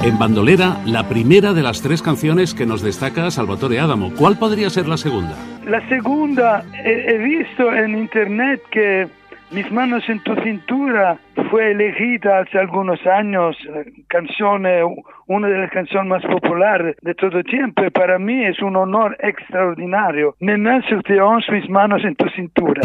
En Bandolera, la primera de las 3 canciones que nos destaca Salvatore Adamo. ¿Cuál podría ser la segunda? La segunda, he visto en internet que Mis manos en tu cintura fue elegida hace algunos años, una de las canciones más populares de todo el tiempo, y para mí es un honor extraordinario. Mes mains sur tes hanches, mis manos en tu cintura.